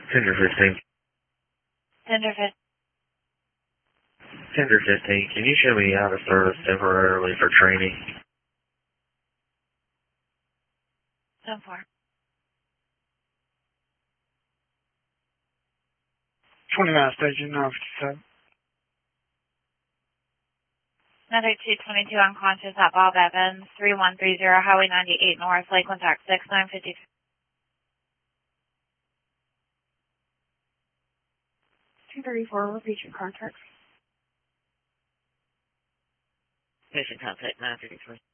Tender 15. Tender 15. Tender 15, can you show me out of service temporarily for training? 10-4. 29 station 957. Another 222 unconscious at Bob Evans, 3130 Highway 98 North, Lakeland, Texas, 6950. 234, repeat your contact. Patient contact 933.